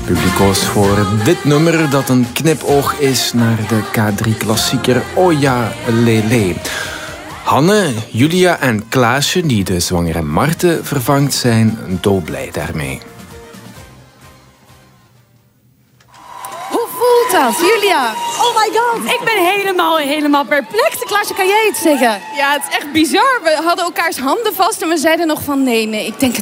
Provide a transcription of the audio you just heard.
Publiek koos voor dit nummer dat een knipoog is naar de K3-klassieker Oja Lele. Hanne, Julia en Klaasje, die de zwangere Marten vervangt, zijn dolblij daarmee. Hoe voelt dat, Julia? Oh my god, ik ben helemaal perplex. Klaasje, kan jij iets zeggen? Ja, het is echt bizar. We hadden elkaars handen vast en we zeiden nog van nee, ik denk